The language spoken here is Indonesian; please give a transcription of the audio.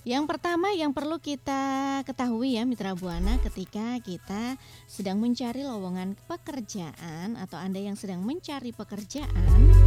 Yang pertama yang perlu kita ketahui ya Mitra Buana ketika kita sedang mencari lowongan pekerjaan atau Anda yang sedang mencari pekerjaan